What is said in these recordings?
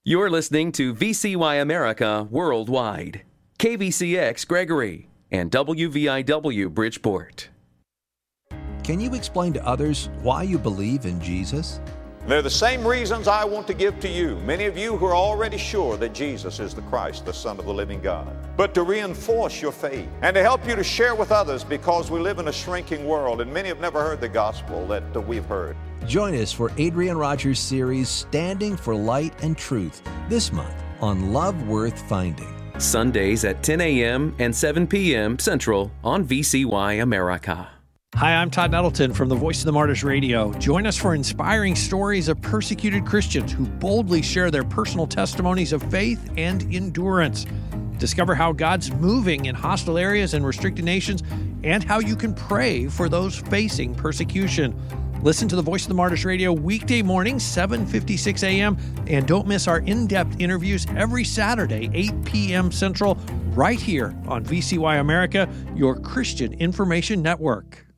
You're listening to VCY America Worldwide, KVCX Gregory, and WVIW Bridgeport. Can you explain to others why you believe in Jesus? They're the same reasons I want to give to you, many of you who are already sure that Jesus is the Christ, the Son of the living God. But to reinforce your faith and to help you to share with others, because we live in a shrinking world and many have never heard the gospel that we've heard. Join us for Adrian Rogers' series, Standing for Light and Truth, this month on Love Worth Finding. Sundays at 10 a.m. and 7 p.m. Central on VCY America. Hi, I'm Todd Nettleton from the Voice of the Martyrs Radio. Join us for inspiring stories of persecuted Christians who boldly share their personal testimonies of faith and endurance. Discover how God's moving in hostile areas and restricted nations, and how you can pray for those facing persecution. Listen to the Voice of the Martyrs Radio weekday morning, 7:56 a.m., and don't miss our in-depth interviews every Saturday, 8 p.m. Central, right here on VCY America, your Christian information network.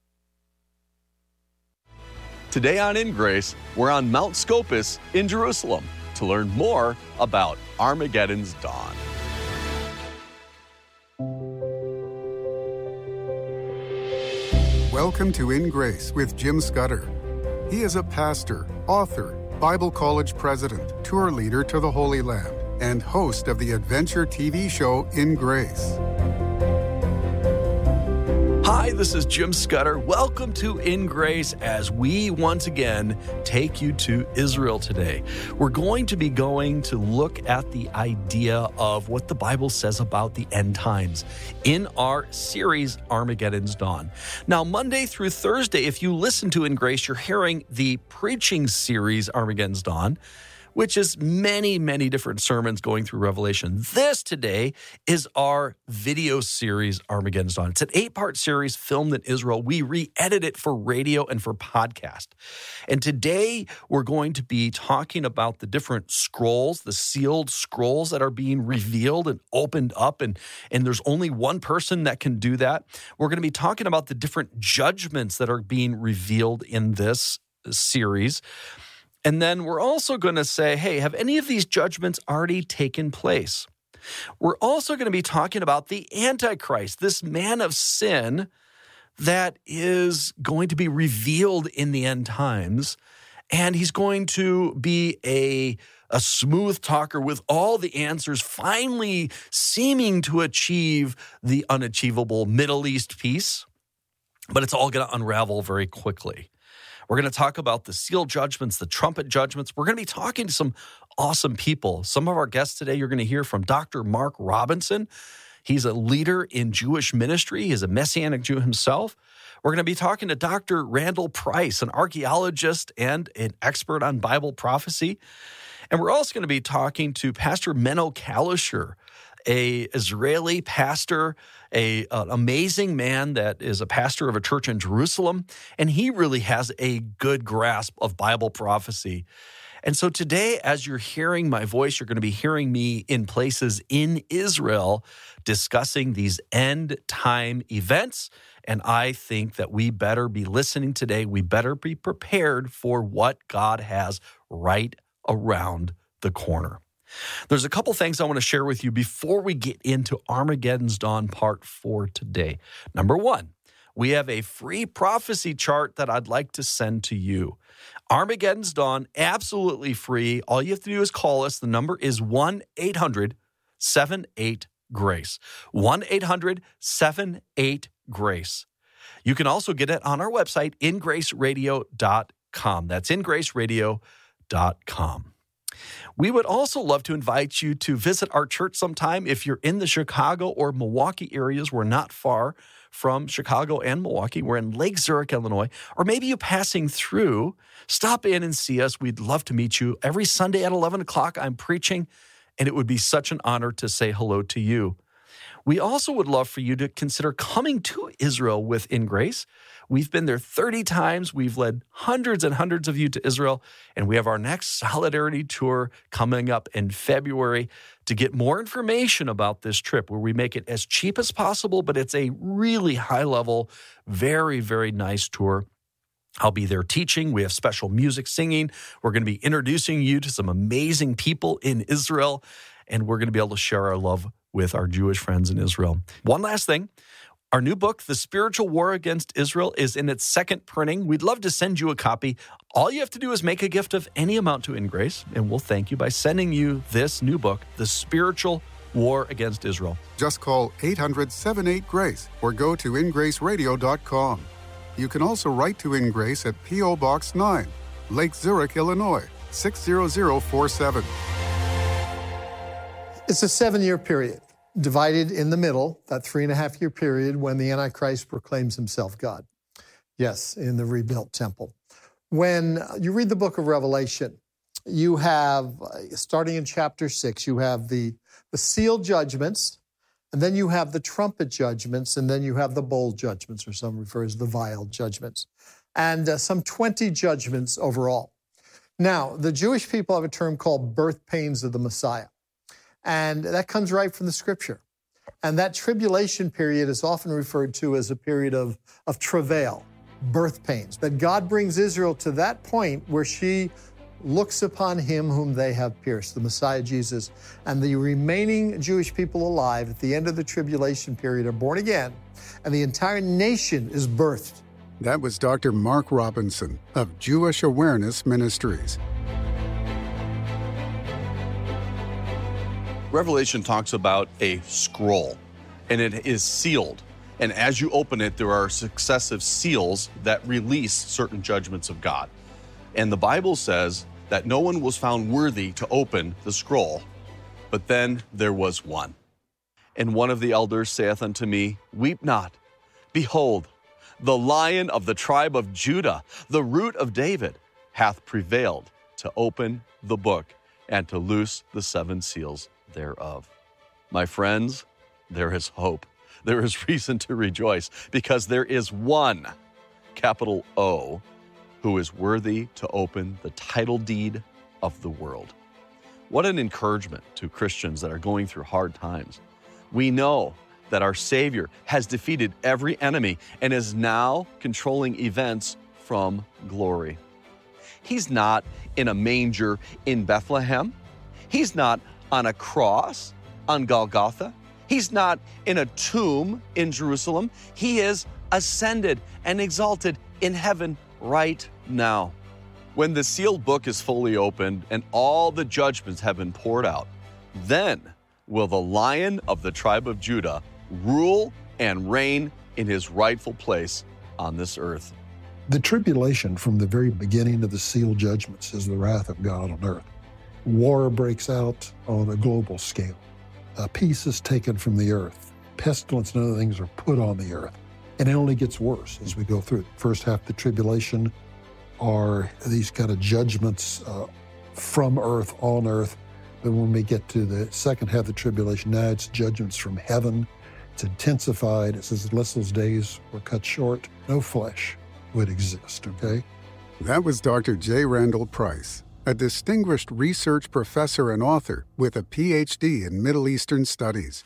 Today on In Grace, we're on Mount Scopus in Jerusalem to learn more about Armageddon's dawn. Welcome to In Grace with Jim Scudder. He is a pastor, author, Bible college president, tour leader to the Holy Land, and host of the adventure TV show In Grace. Hi, this is Jim Scudder. Welcome to In Grace as we once again take you to Israel today. We're going to be going to look at the idea of what the Bible says about the end times in our series, Armageddon's Dawn. Now, Monday through Thursday, if you listen to In Grace, you're hearing the preaching series, Armageddon's Dawn, which is many, many different sermons going through Revelation. This today is our video series, Armageddon's Dawn. It's an 8-part series filmed in Israel. We re-edit it for radio and for podcast. And today we're going to be talking about the different scrolls, the sealed scrolls that are being revealed and opened up. And there's only one person that can do that. We're going to be talking about the different judgments that are being revealed in this series. And then we're also going to say, hey, have any of these judgments already taken place? We're also going to be talking about the Antichrist, this man of sin that is going to be revealed in the end times. And he's going to be a smooth talker with all the answers, finally seeming to achieve the unachievable Middle East peace. But it's all going to unravel very quickly. We're going to talk about the seal judgments, the trumpet judgments. We're going to be talking to some awesome people. Some of our guests today, you're going to hear from Dr. Mark Robinson. He's a leader in Jewish ministry. He's a Messianic Jew himself. We're going to be talking to Dr. Randall Price, an archaeologist and an expert on Bible prophecy. And we're also going to be talking to Pastor Menno Kalisher, an Israeli pastor, an amazing man that is a pastor of a church in Jerusalem, and he really has a good grasp of Bible prophecy. And so today, as you're hearing my voice, you're going to be hearing me in places in Israel discussing these end-time events, and I think that we better be listening today. We better be prepared for what God has right around the corner. There's a couple things I want to share with you before we get into Armageddon's Dawn Part 4 today. Number one, we have a free prophecy chart that I'd like to send to you. Armageddon's Dawn, absolutely free. All you have to do is call us. The number is 1-800-78-GRACE. 1-800-78-GRACE. You can also get it on our website, ingraceradio.com. That's ingraceradio.com. We would also love to invite you to visit our church sometime. If you're in the Chicago or Milwaukee areas, we're not far from Chicago and Milwaukee. We're in Lake Zurich, Illinois. Or maybe you're passing through, stop in and see us. We'd love to meet you. Every Sunday at 11 o'clock, I'm preaching, and it would be such an honor to say hello to you. We also would love for you to consider coming to Israel with In Grace. We've been there 30 times. We've led hundreds and hundreds of you to Israel, and we have our next Solidarity Tour coming up in February. To get more information about this trip, where we make it as cheap as possible, but it's a really high-level, very, very nice tour, I'll be there teaching. We have special music singing. We're going to be introducing you to some amazing people in Israel, and we're going to be able to share our love with our Jewish friends in Israel. One last thing. Our new book, The Spiritual War Against Israel, is in its second printing. We'd love to send you a copy. All you have to do is make a gift of any amount to InGrace, and we'll thank you by sending you this new book, The Spiritual War Against Israel. Just call 800-78-GRACE or go to ingraceradio.com. You can also write to InGrace at P.O. Box 9, Lake Zurich, Illinois, 60047. It's a 7-year period, divided in the middle, that 3.5-year period when the Antichrist proclaims himself God. Yes, in the rebuilt temple. When you read the book of Revelation, you have, starting in chapter 6, you have the sealed judgments, and then you have the trumpet judgments, and then you have the bowl judgments, or some refer as the vial judgments, and some 20 judgments overall. Now, the Jewish people have a term called birth pains of the Messiah, and that comes right from the Scripture. And that tribulation period is often referred to as a period of travail, birth pains, that God brings Israel to that point where she looks upon him whom they have pierced, the Messiah Jesus, and the remaining Jewish people alive at the end of the tribulation period are born again, and the entire nation is birthed. That was Dr. Mark Robinson of Jewish Awareness Ministries. Revelation talks about a scroll, and it is sealed. And as you open it, there are successive seals that release certain judgments of God. And the Bible says that no one was found worthy to open the scroll, but then there was one. And one of the elders saith unto me, Weep not. Behold, the Lion of the tribe of Judah, the Root of David, hath prevailed to open the book and to loose the 7 seals thereof. My friends, there is hope. There is reason to rejoice because there is one, capital O, who is worthy to open the title deed of the world. What an encouragement to Christians that are going through hard times. We know that our Savior has defeated every enemy and is now controlling events from glory. He's not in a manger in Bethlehem. He's not on a cross on Golgotha. He's not in a tomb in Jerusalem. He is ascended and exalted in heaven right now. When the sealed book is fully opened and all the judgments have been poured out, then will the Lion of the tribe of Judah rule and reign in his rightful place on this earth. The tribulation from the very beginning of the sealed judgments is the wrath of God on earth. War breaks out on a global scale. Peace is taken from the earth. Pestilence and other things are put on the earth. And it only gets worse as we go through. First half of the tribulation are these kind of judgments from earth, on earth. But when we get to the second half of the tribulation, now it's judgments from heaven. It's intensified. It says, unless those days were cut short, no flesh would exist, okay? That was Dr. J. Randall Price, a distinguished research professor and author with a PhD in Middle Eastern Studies.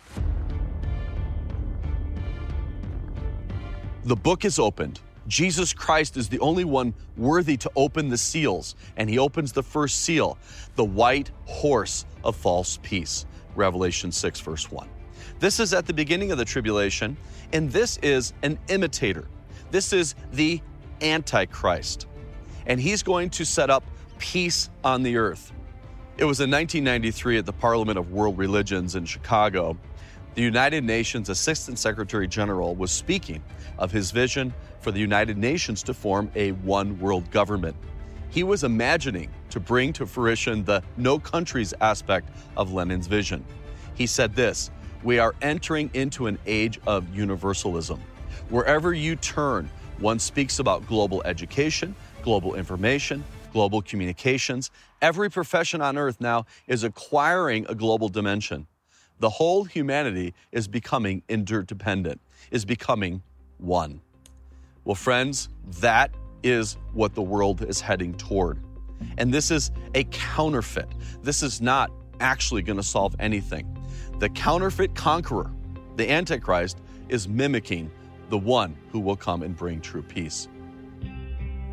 The book is opened. Jesus Christ is the only one worthy to open the seals, and he opens the first seal, the white horse of false peace, Revelation 6, verse 1. This is at the beginning of the tribulation, and this is an imitator. This is the Antichrist, and he's going to set up peace on the earth. It was in 1993 at the Parliament of World Religions in Chicago. The United Nations Assistant Secretary General was speaking of his vision for the United Nations to form a one world government. He was imagining to bring to fruition the no countries aspect of Lenin's vision. He said this, "We are entering into an age of universalism. Wherever you turn, one speaks about global education, global information, global communications. Every profession on earth now is acquiring a global dimension. The whole humanity is becoming interdependent, is becoming one." Well, friends, that is what the world is heading toward. And this is a counterfeit. This is not actually going to solve anything. The counterfeit conqueror, the Antichrist, is mimicking the one who will come and bring true peace.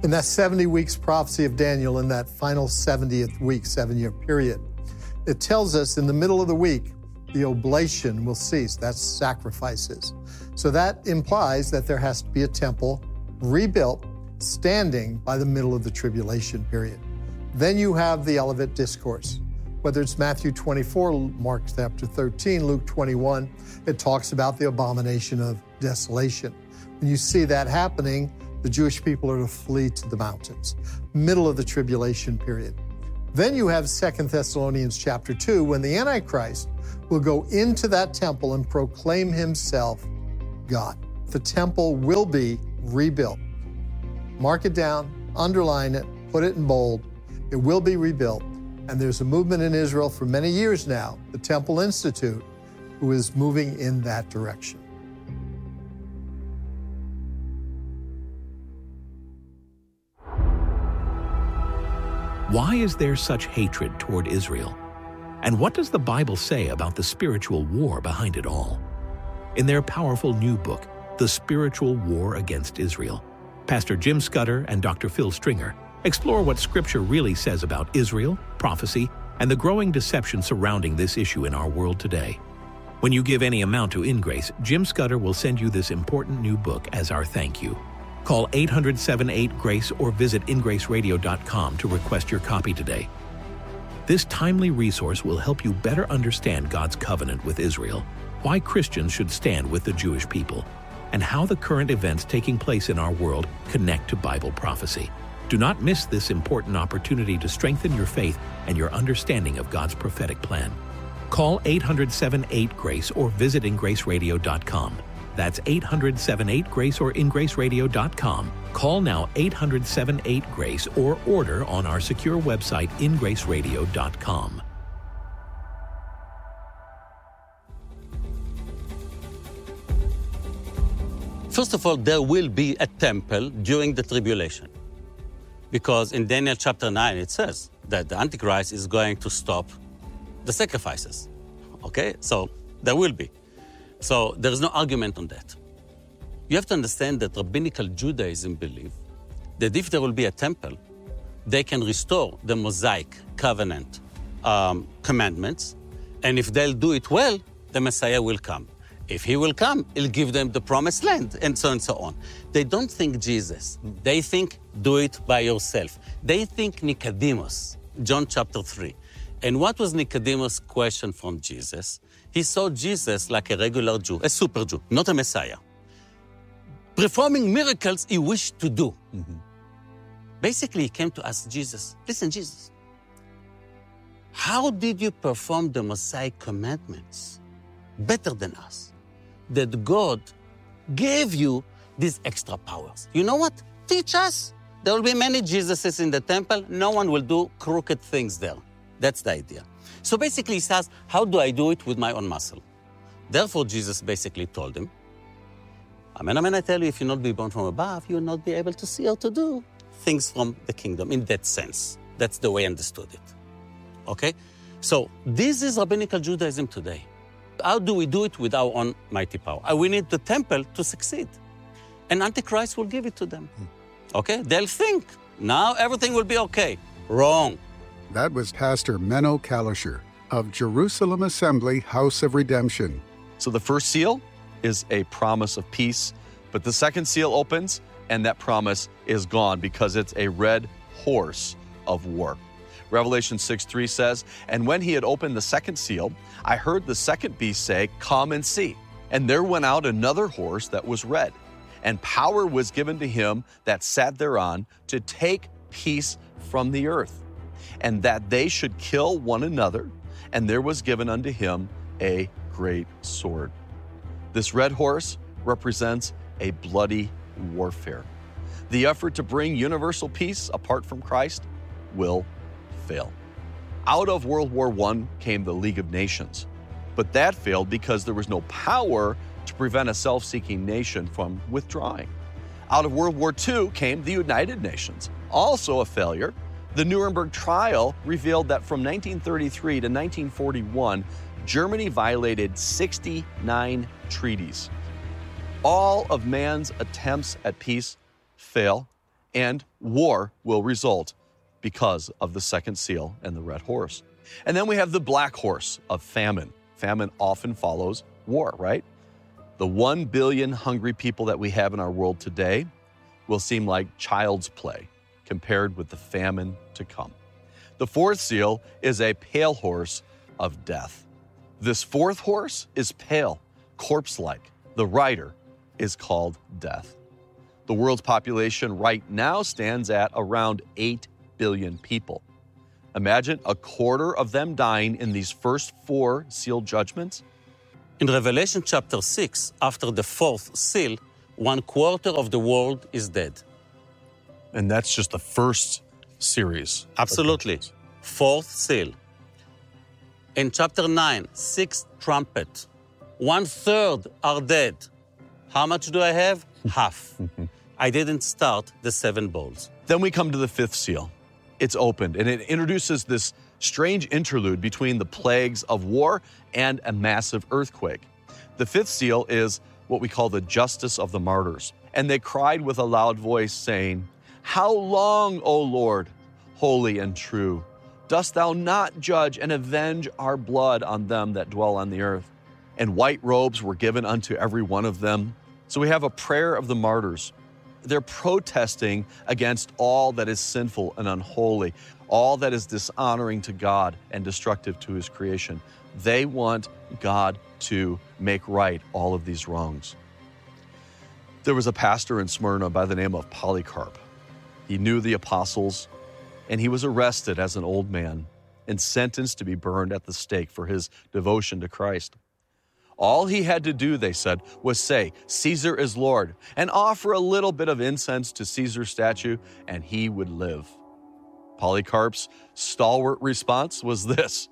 In that 70 weeks prophecy of Daniel, in that final 70th week, 7-year period, it tells us in the middle of the week, the oblation will cease. That's sacrifices. So that implies that there has to be a temple rebuilt, standing by the middle of the tribulation period. Then you have the Olivet Discourse. Whether it's Matthew 24, Mark chapter 13, Luke 21, it talks about the abomination of desolation. When you see that happening, the Jewish people are to flee to the mountains. Middle of the tribulation period. Then you have 2 Thessalonians chapter 2, when the Antichrist will go into that temple and proclaim himself God. The temple will be rebuilt. Mark it down, underline it, put it in bold. It will be rebuilt. And there's a movement in Israel for many years now, the Temple Institute, who is moving in that direction. Why is there such hatred toward Israel? And what does the Bible say about the spiritual war behind it all? In their powerful new book, The Spiritual War Against Israel, Pastor Jim Scudder and Dr. Phil Stringer explore what Scripture really says about Israel, prophecy, and the growing deception surrounding this issue in our world today. When you give any amount to InGrace, Jim Scudder will send you this important new book as our thank you. Call 800-78-GRACE or visit ingraceradio.com to request your copy today. This timely resource will help you better understand God's covenant with Israel, why Christians should stand with the Jewish people, and how the current events taking place in our world connect to Bible prophecy. Do not miss this important opportunity to strengthen your faith and your understanding of God's prophetic plan. Call 800-78-GRACE or visit ingraceradio.com. That's 800-78-GRACE or ingraceradio.com. Call now 800-78-GRACE or order on our secure website ingraceradio.com. First of all, there will be a temple during the tribulation. Because in Daniel chapter 9, it says that the Antichrist is going to stop the sacrifices. Okay? So there will be. So there is no argument on that. You have to understand that Rabbinical Judaism believes that if there will be a temple, they can restore the Mosaic covenant commandments, and if they'll do it well, the Messiah will come. If he will come, he'll give them the promised land, and so on. They don't think Jesus. They think, do it by yourself. They think Nicodemus, John chapter 3. And what was Nicodemus' question from Jesus? He saw Jesus like a regular Jew, a super Jew, not a Messiah. Performing miracles he wished to do. Mm-hmm. Basically, he came to ask Jesus, listen, Jesus, how did you perform the Mosaic commandments better than us? That God gave you these extra powers. You know what? Teach us. There will be many Jesuses in the temple. No one will do crooked things there. That's the idea. So basically he says, how do I do it with my own muscle? Therefore, Jesus basically told him, amen, amen, I tell you, if you not be born from above, you will not be able to see or to do things from the kingdom in that sense. That's the way I understood it. Okay? So this is Rabbinical Judaism today. How do we do it with our own mighty power? We need the temple to succeed. And Antichrist will give it to them. Okay? They'll think, now everything will be okay. Wrong. That was Pastor Menno Kalischer of Jerusalem Assembly House of Redemption. So the first seal is a promise of peace, but the second seal opens and that promise is gone because it's a red horse of war. Revelation 6:3 says, and when he had opened the second seal, I heard the second beast say, come and see. And there went out another horse that was red, and power was given to him that sat thereon to take peace from the earth, and that they should kill one another, and there was given unto him a great sword. This red horse represents a bloody warfare. The effort to bring universal peace apart from Christ will fail. Out of World War I came the League of Nations, but that failed because there was no power to prevent a self-seeking nation from withdrawing. Out of World War II came the United Nations, also a failure. The Nuremberg trial revealed that from 1933 to 1941, Germany violated 69 treaties. All of man's attempts at peace fail, and war will result because of the second seal and the red horse. And then we have the black horse of famine. Famine often follows war, right? The 1 billion hungry people that we have in our world today will seem like child's play compared with the famine to come. The fourth seal is a pale horse of death. This fourth horse is pale, corpse-like. The rider is called Death. The world's population right now stands at around 8 billion people. Imagine a quarter of them dying in these first 4 seal judgments. In Revelation chapter 6, after the fourth seal, 1/4 of the world is dead. And that's just the first series. Absolutely. Fourth seal. In chapter 9, 6th trumpet, 1/3 are dead. How much do I have? Half. I didn't start the 7 bowls. Then we come to the fifth seal. It's opened, and it introduces this strange interlude between the plagues of war and a massive earthquake. The fifth seal is what we call the justice of the martyrs. And they cried with a loud voice, saying, "How long, O Lord, holy and true, dost thou not judge and avenge our blood on them that dwell on the earth?" And white robes were given unto every one of them. So we have a prayer of the martyrs. They're protesting against all that is sinful and unholy, all that is dishonoring to God and destructive to his creation. They want God to make right all of these wrongs. There was a pastor in Smyrna by the name of Polycarp. He knew the apostles, and he was arrested as an old man and sentenced to be burned at the stake for his devotion to Christ. All he had to do, they said, was say, "Caesar is Lord," and offer a little bit of incense to Caesar's statue, and he would live. Polycarp's stalwart response was this: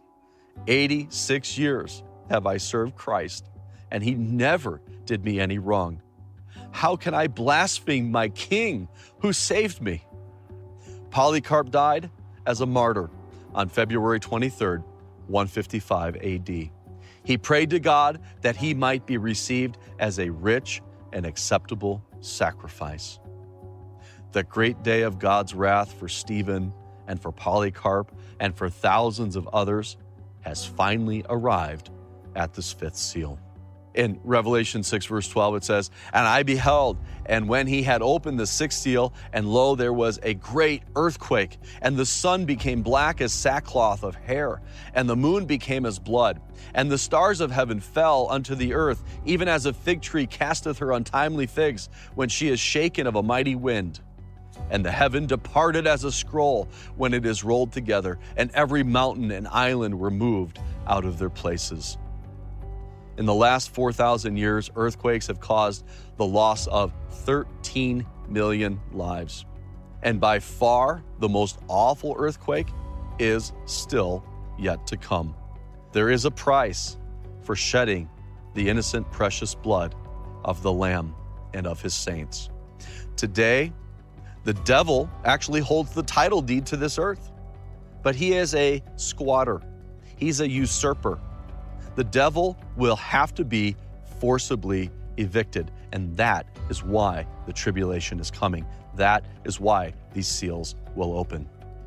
86 years have I served Christ, and he never did me any wrong. How can I blaspheme my king who saved me? Polycarp died as a martyr on February 23rd, 155 AD. He prayed to God that he might be received as a rich and acceptable sacrifice. The great day of God's wrath for Stephen and for Polycarp and for thousands of others has finally arrived at this fifth seal. In Revelation 6, verse 12, it says, "And I beheld, and when he had opened the sixth seal, and lo, there was a great earthquake, and the sun became black as sackcloth of hair, and the moon became as blood, and the stars of heaven fell unto the earth, even as a fig tree casteth her untimely figs when she is shaken of a mighty wind. And the heaven departed as a scroll when it is rolled together, and every mountain and island were moved out of their places." In the last 4,000 years, earthquakes have caused the loss of 13 million lives. And by far, the most awful earthquake is still yet to come. There is a price for shedding the innocent, precious blood of the Lamb and of his saints. Today, the devil actually holds the title deed to this earth, but he is a squatter. He's a usurper. The devil will have to be forcibly evicted, and that is why the tribulation is coming. That is why these seals will open.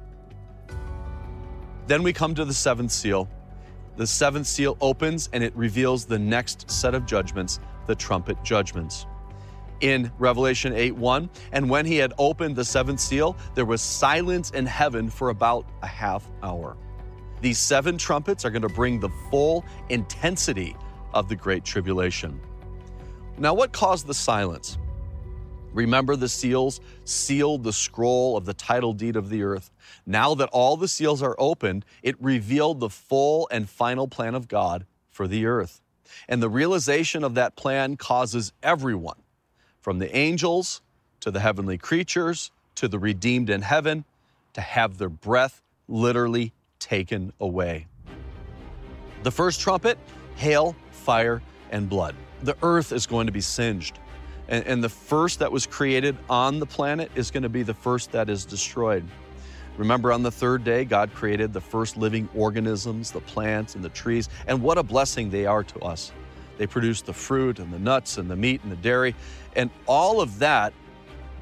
Then we come to the seventh seal. The seventh seal opens and it reveals the next set of judgments, the trumpet judgments. In Revelation 8:1, "And when he had opened the seventh seal, there was silence in heaven for about a half hour." These 7 trumpets are going to bring the full intensity of the Great Tribulation. Now, what caused the silence? Remember, the seals sealed the scroll of the title deed of the earth. Now that all the seals are opened, it revealed the full and final plan of God for the earth. And the realization of that plan causes everyone, from the angels to the heavenly creatures to the redeemed in heaven, to have their breath literally taken away. The first trumpet, hail, fire, and blood. The earth is going to be singed. And the first that was created on the planet is going to be the first that is destroyed. Remember, on the third day, God created the first living organisms, the plants and the trees, and what a blessing they are to us. They produce the fruit and the nuts and the meat and the dairy, and all of that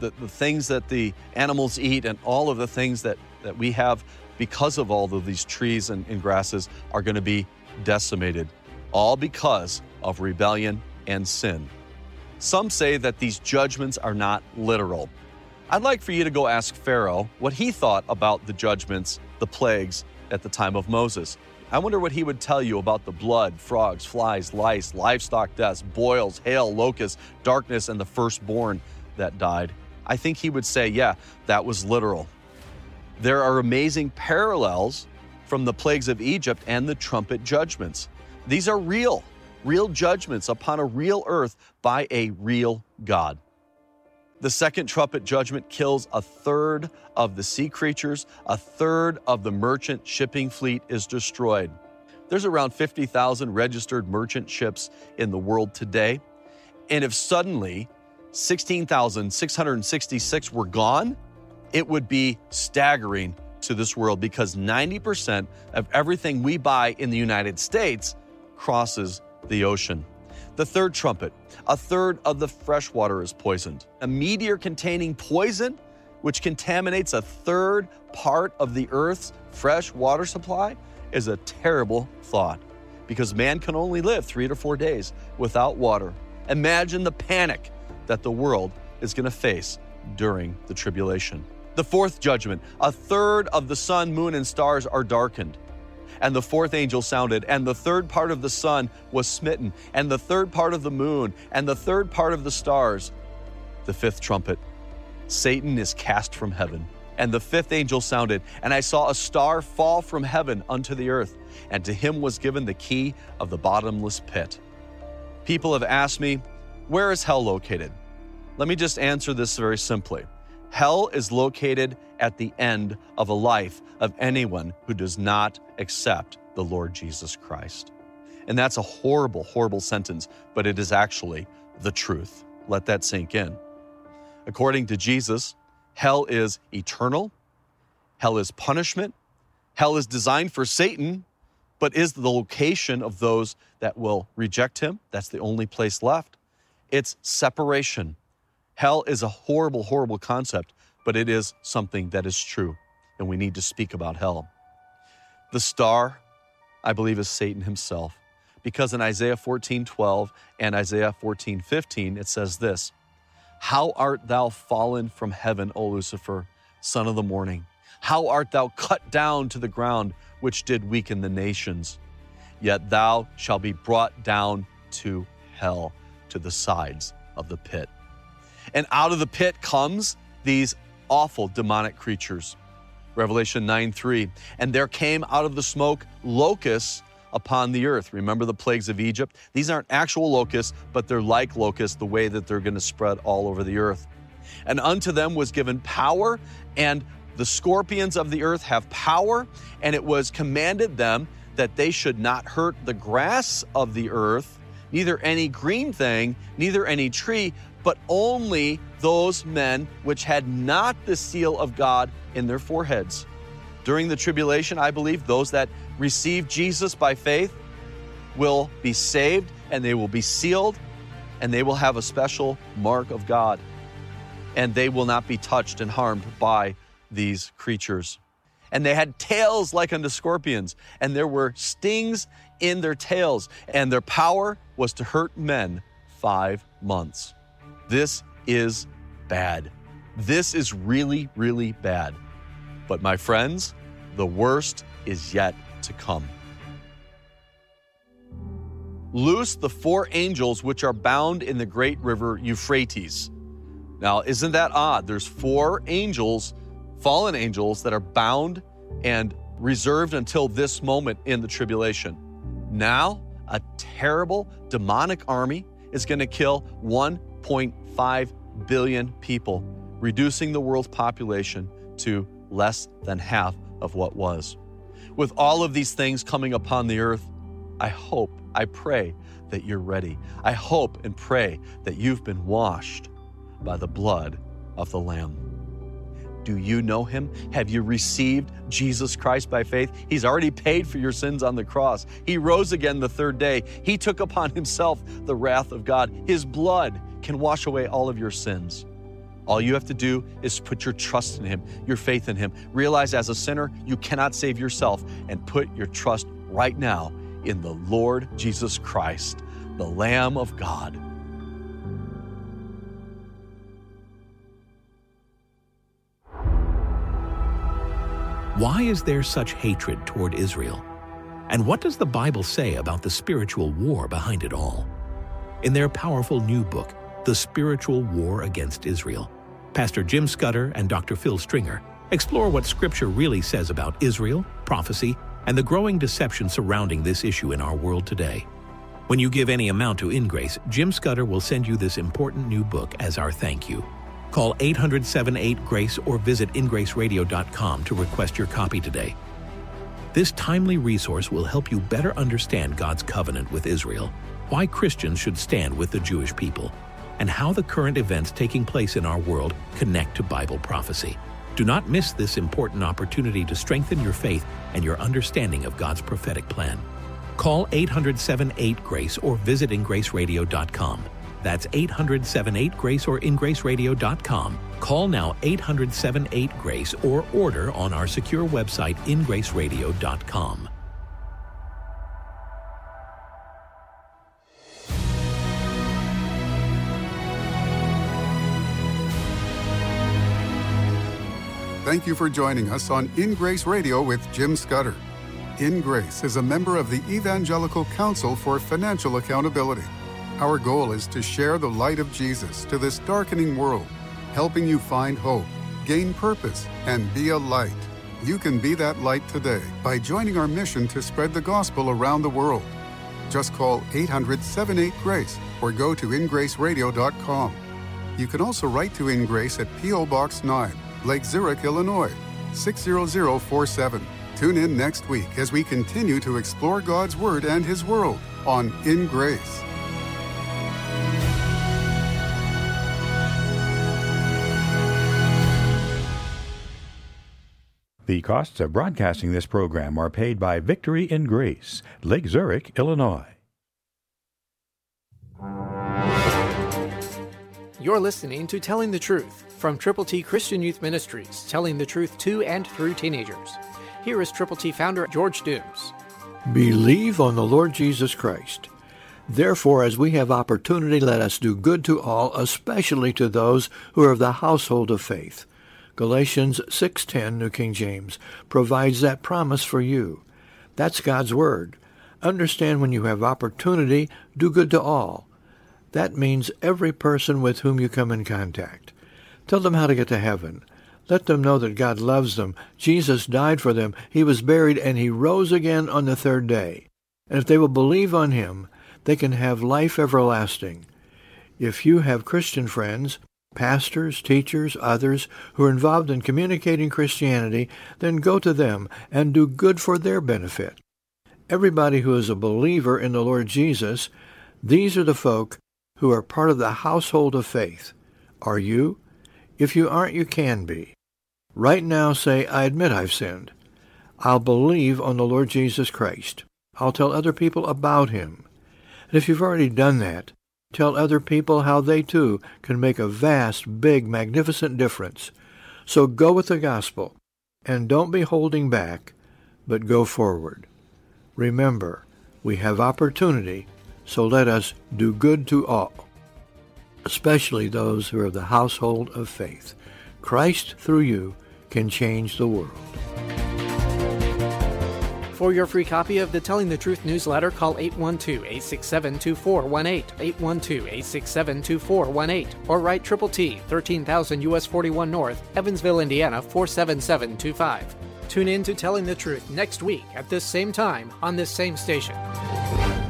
the things that the animals eat and all of the things that we have because of all of these trees and grasses are going to be decimated, all because of rebellion and sin. Some say that these judgments are not literal. I'd like for you to go ask Pharaoh what he thought about the judgments, the plagues at the time of Moses. I wonder what he would tell you about the blood, frogs, flies, lice, livestock deaths, boils, hail, locusts, darkness, and the firstborn that died. I think he would say, yeah, that was literal. There are amazing parallels from the plagues of Egypt and the trumpet judgments. These are real judgments upon a real earth by a real God. The second trumpet judgment kills a third of the sea creatures, a third of the merchant shipping fleet is destroyed. There's around 50,000 registered merchant ships in the world today. And if suddenly 16,666 were gone, it would be staggering to this world because 90% of everything we buy in the United States crosses the ocean. The third trumpet, a third of the fresh water is poisoned. A meteor containing poison, which contaminates a third part of the earth's fresh water supply, is a terrible thought because man can only live 3 to 4 days without water. Imagine the panic that the world is going to face during the tribulation. The fourth judgment, a third of the sun, moon, and stars are darkened. And the fourth angel sounded, and the third part of the sun was smitten, and the third part of the moon, and the third part of the stars. The fifth trumpet, Satan is cast from heaven. And the fifth angel sounded, and I saw a star fall from heaven unto the earth, and to him was given the key of the bottomless pit. People have asked me, where is hell located? Let me just answer this very simply. Hell is located at the end of a life of anyone who does not accept the Lord Jesus Christ. And that's a horrible, horrible sentence, but it is actually the truth. Let that sink in. According to Jesus, hell is eternal. Hell is punishment. Hell is designed for Satan, but is the location of those that will reject him. That's the only place left. It's separation. Hell is a horrible, horrible concept, but it is something that is true, and we need to speak about hell. The star, I believe, is Satan himself, because in Isaiah 14:12 and Isaiah 14:15, it says this, "How art thou fallen from heaven, O Lucifer, son of the morning? How art thou cut down to the ground, which did weaken the nations? Yet thou shalt be brought down to hell, to the sides of the pit." And out of the pit comes these awful demonic creatures. Revelation 9:3, and there came out of the smoke locusts upon the earth. Remember the plagues of Egypt? These aren't actual locusts, but they're like locusts, the way that they're going to spread all over the earth. And unto them was given power, and the scorpions of the earth have power, and it was commanded them that they should not hurt the grass of the earth, neither any green thing, neither any tree, but only those men which had not the seal of God in their foreheads. During the tribulation, I believe those that receive Jesus by faith will be saved, and they will be sealed, and they will have a special mark of God, and they will not be touched and harmed by these creatures. And they had tails like unto scorpions, and there were stings in their tails, and their power was to hurt men 5 months. This is bad. This is really, really bad. But my friends, the worst is yet to come. Loose the 4 angels which are bound in the great river Euphrates. Now, isn't that odd? There's 4 angels, fallen angels, that are bound and reserved until this moment in the tribulation. Now, a terrible demonic army is going to kill 1.5 billion people, reducing the world's population to less than half of what was. With all of these things coming upon the earth, I hope, I pray that you're ready. I hope and pray that you've been washed by the blood of the Lamb. Do you know him? Have you received Jesus Christ by faith? He's already paid for your sins on the cross. He rose again the 3rd day. He took upon himself the wrath of God. His blood can wash away all of your sins. All you have to do is put your trust in Him, your faith in Him. Realize as a sinner, you cannot save yourself, and put your trust right now in the Lord Jesus Christ, the Lamb of God. Why is there such hatred toward Israel? And what does the Bible say about the spiritual war behind it all? In their powerful new book, The Spiritual War Against Israel, Pastor Jim Scudder and Dr. Phil Stringer explore what Scripture really says about Israel, prophecy, and the growing deception surrounding this issue in our world today. When you give any amount to InGrace, Jim Scudder will send you this important new book as our thank you. Call 800-78-GRACE or visit ingraceradio.com to request your copy today. This timely resource will help you better understand God's covenant with Israel, why Christians should stand with the Jewish people, and how the current events taking place in our world connect to Bible prophecy. Do not miss this important opportunity to strengthen your faith and your understanding of God's prophetic plan. Call 800-78-GRACE or visit ingraceradio.com. That's 800-78-GRACE or ingraceradio.com. Call now 800-78-GRACE or order on our secure website ingraceradio.com. Thank you for joining us on In Grace Radio with Jim Scudder. In Grace is a member of the Evangelical Council for Financial Accountability. Our goal is to share the light of Jesus to this darkening world, helping you find hope, gain purpose, and be a light. You can be that light today by joining our mission to spread the gospel around the world. Just call 800-78-GRACE or go to ingraceradio.com. You can also write to In Grace at P.O. Box 9, Lake Zurich, Illinois, 60047. Tune in next week as we continue to explore God's Word and His world on In Grace. The costs of broadcasting this program are paid by Victory in Grace, Lake Zurich, Illinois. You're listening to Telling the Truth from Triple T Christian Youth Ministries, telling the truth to and through teenagers. Here is Triple T founder George Dooms. Believe on the Lord Jesus Christ. Therefore, as we have opportunity, let us do good to all, especially to those who are of the household of faith. Galatians 6:10, New King James, provides that promise for you. That's God's Word. Understand when you have opportunity, do good to all. That means every person with whom you come in contact. Tell them how to get to heaven. Let them know that God loves them. Jesus died for them. He was buried, and He rose again on the third day. And if they will believe on Him, they can have life everlasting. If you have Christian friends, pastors, teachers, others who are involved in communicating Christianity, then go to them and do good for their benefit. Everybody who is a believer in the Lord Jesus, these are the folk who are part of the household of faith. Are you? If you aren't, you can be. Right now say, I admit I've sinned. I'll believe on the Lord Jesus Christ. I'll tell other people about Him. And if you've already done that, tell other people how they too can make a vast, big, magnificent difference. So go with the gospel, and don't be holding back, but go forward. Remember, we have opportunity, so let us do good to all, especially those who are of the household of faith. Christ, through you, can change the world. For your free copy of the Telling the Truth newsletter, call 812-867-2418, 812-867-2418, or write Triple T, 13,000 U.S. 41 North, Evansville, Indiana, 47725. Tune in to Telling the Truth next week at this same time on this same station.